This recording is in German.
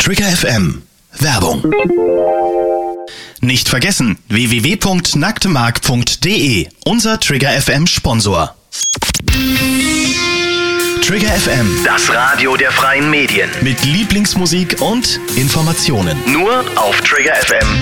Trigger FM. Werbung. Nicht vergessen, www.nacktemark.de, unser Trigger FM Sponsor. Trigger FM, Das Radio der freien Medien. mit Lieblingsmusik und Informationen. Nur auf triggerfm.de.